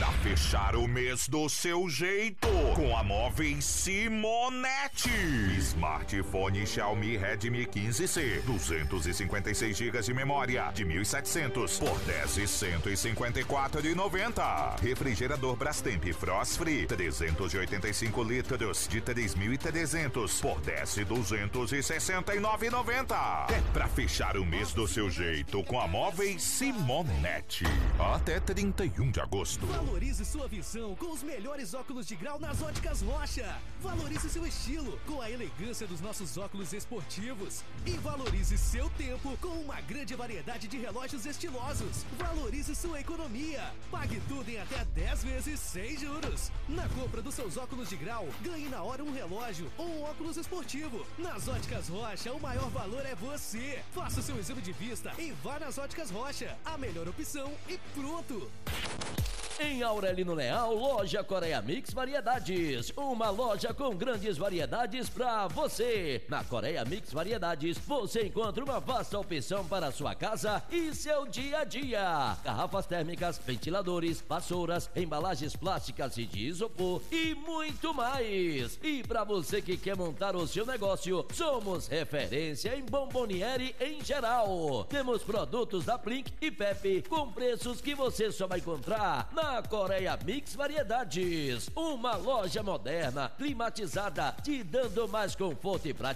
Pra fechar o mês do seu jeito, com a Móveis Simonete. Smartphone Xiaomi Redmi 15C, 256 GB de memória, de 1.700 por 10.154,90. Refrigerador Brastemp Frost Free, 385 litros, de 3.300 por 10.269,90. É pra fechar o mês do seu jeito com a Móveis Simonete. Até 31 de agosto. Valorize sua visão com os melhores óculos de grau nas Óticas Rocha. Valorize seu estilo com a elegância dos nossos óculos esportivos. E valorize seu tempo com uma grande variedade de relógios estilosos. Valorize sua economia. Pague tudo em até 10 vezes sem juros. Na compra dos seus óculos de grau, ganhe na hora um relógio ou um óculos esportivo. Nas Óticas Rocha, o maior valor é você. Faça o seu exame de vista e vá nas Óticas Rocha. A melhor opção e pronto. Em Aurelino Leal, loja Coreia Mix Variedades. Uma loja com grandes variedades pra você. Na Coreia Mix Variedades, você encontra uma vasta opção para a sua casa e seu dia a dia. Garrafas térmicas, ventiladores, vassouras, embalagens plásticas e de isopor e muito mais. E para você que quer montar o seu negócio, somos referência em bomboniere em geral. Temos produtos da Plink e Pepe com preços que você só vai encontrar na Coreia Mix Variedades, uma loja moderna, climatizada, te dando mais conforto e